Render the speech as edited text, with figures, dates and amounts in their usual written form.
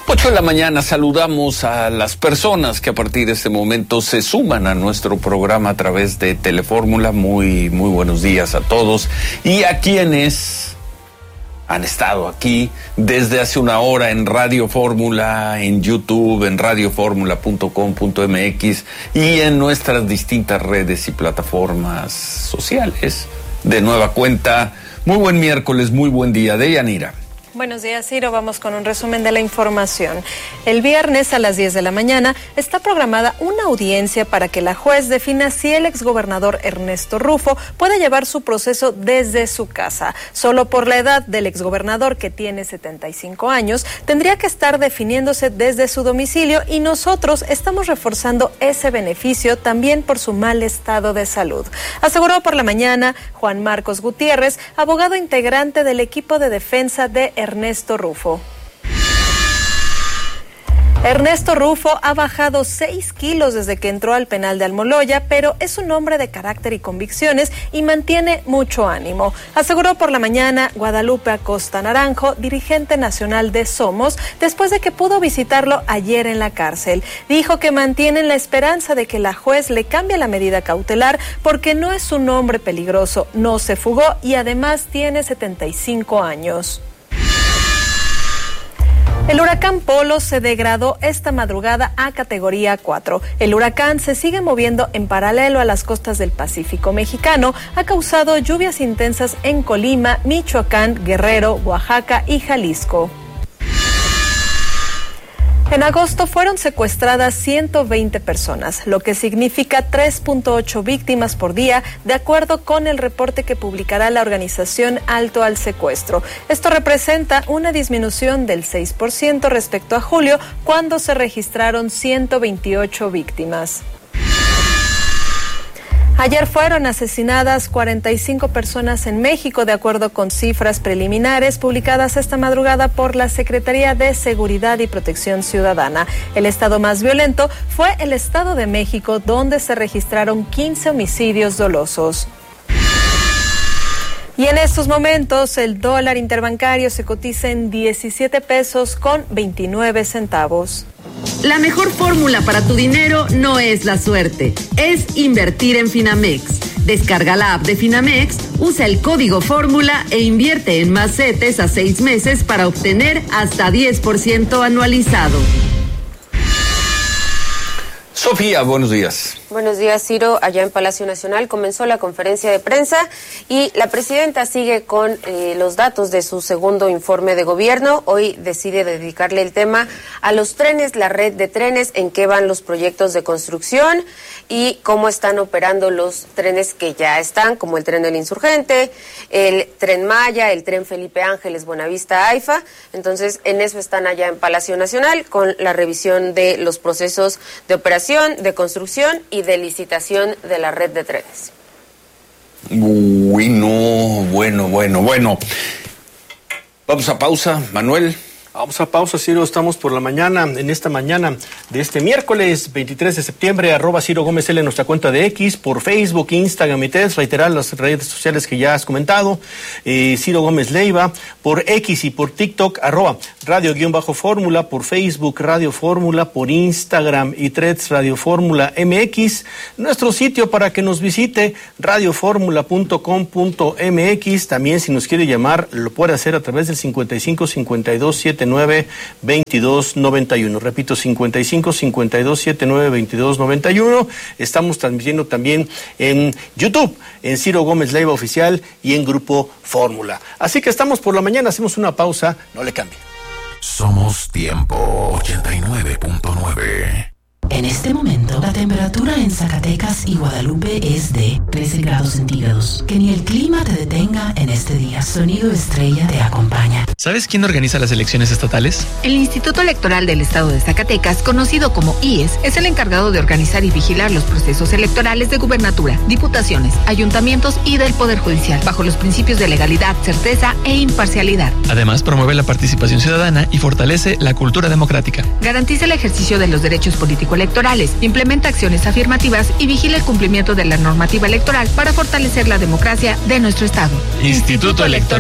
8 de la mañana, saludamos a las personas que a partir de este momento se suman a nuestro programa a través de Telefórmula. Muy buenos días a todos y a quienes han estado aquí desde hace una hora en Radio Fórmula, en YouTube, en radioformula.com.mx y en nuestras distintas redes y plataformas sociales. De nueva cuenta, muy buen miércoles, muy buen día. Deyanira. Buenos días, Ciro. Vamos con un resumen de la información. El viernes a las 10 de la mañana está programada una audiencia para que la juez defina si el exgobernador Ernesto Rufo puede llevar su proceso desde su casa. Solo por la edad del exgobernador, que tiene 75 años, tendría que estar definiéndose desde su domicilio y nosotros estamos reforzando ese beneficio también por su mal estado de salud. Aseguró por la mañana Juan Marcos Gutiérrez, abogado integrante del equipo de defensa de Ernesto Rufo. Ernesto Rufo ha bajado 6 kilos desde que entró al penal de Almoloya, pero es un hombre de carácter y convicciones y mantiene mucho ánimo. Aseguró por la mañana Guadalupe Acosta Naranjo, dirigente nacional de Somos, después de que pudo visitarlo ayer en la cárcel. Dijo que mantienen la esperanza de que la juez le cambie la medida cautelar porque no es un hombre peligroso, no se fugó y además tiene 75 años. El huracán Polo se degradó esta madrugada a categoría 4. El huracán se sigue moviendo en paralelo a las costas del Pacífico mexicano. Ha causado lluvias intensas en Colima, Michoacán, Guerrero, Oaxaca y Jalisco. En agosto fueron secuestradas 120 personas, lo que significa 3.8 víctimas por día, de acuerdo con el reporte que publicará la organización Alto al Secuestro. Esto representa una disminución del 6% respecto a julio, cuando se registraron 128 víctimas. Ayer fueron asesinadas 45 personas en México, de acuerdo con cifras preliminares publicadas esta madrugada por la Secretaría de Seguridad y Protección Ciudadana. El estado más violento fue el Estado de México, donde se registraron 15 homicidios dolosos. Y en estos momentos el dólar interbancario se cotiza en 17 pesos con 29 centavos. La mejor fórmula para tu dinero no es la suerte, es invertir en Finamex. Descarga la app de Finamex, usa el código fórmula e invierte en más CETES a 6 meses para obtener hasta 10% anualizado. Sofía, buenos días. Buenos días, Ciro. Allá en Palacio Nacional comenzó la conferencia de prensa y la presidenta sigue con los datos de su segundo informe de gobierno. Hoy decide dedicarle el tema a los trenes, la red de trenes, en qué van los proyectos de construcción y cómo están operando los trenes que ya están, como el tren del Insurgente, el tren Maya, el tren Felipe Ángeles, Buenavista, AIFA. Entonces, en eso están allá en Palacio Nacional con la revisión de los procesos de operación, de construcción y de licitación de la red de trenes. Uy, no, bueno. Vamos a pausa, Manuel. Vamos a pausa, Ciro. Estamos por la mañana, en esta mañana de este miércoles 23 de septiembre, @Ciro Gómez L en nuestra cuenta de X, por Facebook, Instagram y TED, reiterar las redes sociales que ya has comentado, Ciro Gómez Leiva, por X y por TikTok, @Radio_Fórmula, por Facebook, Radio Fórmula, por Instagram y Threads, Radio Fórmula MX, nuestro sitio para que nos visite, radioformula.com.mx, también si nos quiere llamar, lo puede hacer a través del 55 52 79 22 91. Repito, 55 52 79 22 91. Estamos transmitiendo también en YouTube, en Ciro Gómez Leiva Oficial y en Grupo Fórmula. Así que estamos por la mañana, hacemos una pausa, no le cambie. Somos Tiempo 89.9. En este momento, la temperatura en Zacatecas y Guadalupe es de 13 grados centígrados. Que ni el clima te detenga en este día. Sonido Estrella te acompaña. ¿Sabes quién organiza las elecciones estatales? El Instituto Electoral del Estado de Zacatecas, conocido como IES, es el encargado de organizar y vigilar los procesos electorales de gubernatura, diputaciones, ayuntamientos y del Poder Judicial, bajo los principios de legalidad, certeza e imparcialidad. Además, promueve la participación ciudadana y fortalece la cultura democrática. Garantiza el ejercicio de los derechos político-electorales, implementa acciones afirmativas y vigila el cumplimiento de la normativa electoral para fortalecer la democracia de nuestro Estado. Instituto Electoral